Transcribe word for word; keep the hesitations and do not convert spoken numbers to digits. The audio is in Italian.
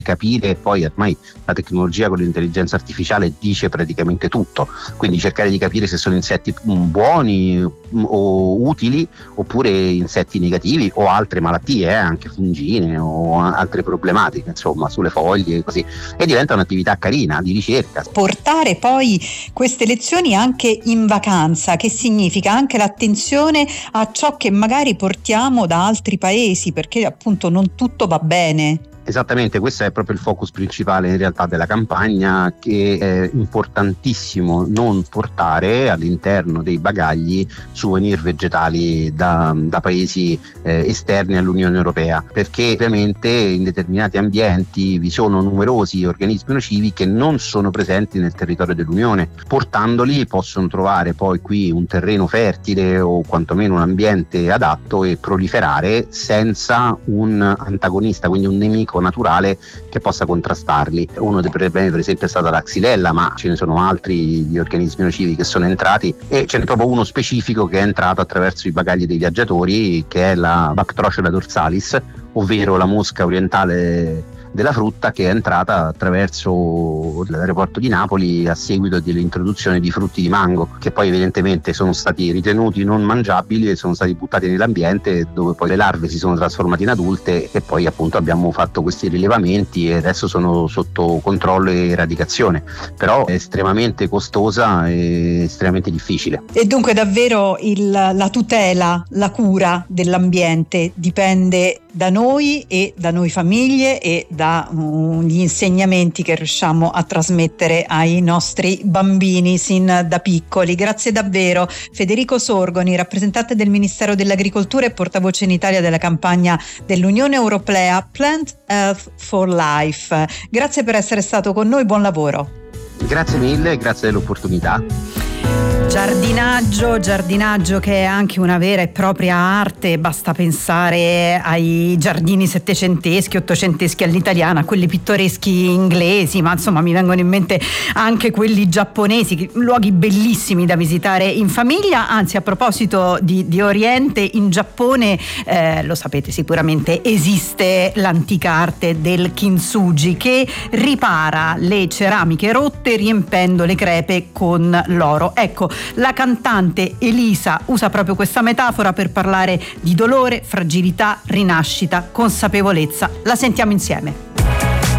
capire, poi ormai la tecnologia con l'intelligenza artificiale dice praticamente tutto, quindi cercare di capire se sono insetti buoni o utili oppure insetti negativi o altre malattie, eh, anche fungine o altre problematiche, insomma, sulle foglie e così, e diventa un'attività carina di ricerca. Portare poi queste lezioni anche in vacanza, che significa anche l'attenzione a ciò che magari portiamo da altri paesi, perché appunto non tutto va bene. Esattamente, questo è proprio il focus principale in realtà della campagna, che è importantissimo non portare all'interno dei bagagli souvenir vegetali da, da paesi eh, esterni all'Unione Europea, perché ovviamente in determinati ambienti vi sono numerosi organismi nocivi che non sono presenti nel territorio dell'Unione. Portandoli possono trovare poi qui un terreno fertile o quantomeno un ambiente adatto e proliferare senza un antagonista, quindi un nemico naturale che possa contrastarli. Uno dei problemi per esempio è stata la xylella, ma ce ne sono altri di organismi nocivi che sono entrati, e ce n'è proprio uno specifico che è entrato attraverso i bagagli dei viaggiatori, che è la Bactrocera dorsalis, ovvero la mosca orientale della frutta, che è entrata attraverso l'aeroporto di Napoli a seguito dell'introduzione di frutti di mango, che poi evidentemente sono stati ritenuti non mangiabili e sono stati buttati nell'ambiente, dove poi le larve si sono trasformate in adulte, e poi appunto abbiamo fatto questi rilevamenti e adesso sono sotto controllo e eradicazione, però è estremamente costosa e estremamente difficile. E dunque davvero il, la tutela, la cura dell'ambiente dipende da noi e da noi famiglie e dagli insegnamenti che riusciamo a trasmettere ai nostri bambini sin da piccoli. Grazie davvero Federico Sorgoni, rappresentante del Ministero dell'Agricoltura e portavoce in Italia della campagna dell'Unione Europea Plant Health for Life. Grazie per essere stato con noi, buon lavoro. Grazie mille, grazie dell'opportunità. Giardinaggio, giardinaggio che è anche una vera e propria arte, basta pensare ai giardini settecenteschi, ottocenteschi all'italiana, quelli pittoreschi inglesi, ma insomma mi vengono in mente anche quelli giapponesi, luoghi bellissimi da visitare in famiglia. Anzi, a proposito di, di Oriente, in Giappone, eh, lo sapete sicuramente, esiste l'antica arte del kintsugi, che ripara le ceramiche rotte riempendo le crepe con l'oro. Ecco, la cantante Elisa usa proprio questa metafora per parlare di dolore, fragilità, rinascita, consapevolezza. La sentiamo insieme.